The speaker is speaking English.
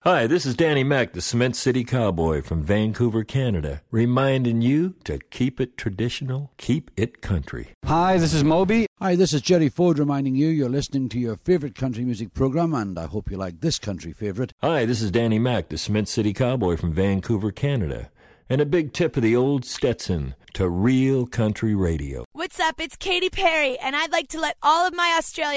Hi, this is Danny Mac, the Cement City Cowboy from Vancouver, Canada, reminding you to keep it traditional, keep it country. Hi, this is Moby. Hi, this is Jerry Ford reminding you you're listening to your favourite country music program, and I hope you like this country favourite. Hi, this is Danny Mac, the Cement City Cowboy from Vancouver, Canada. And a big tip of the old Stetson to real country radio. What's up? It's Katy Perry, and I'd like to let all of my Australian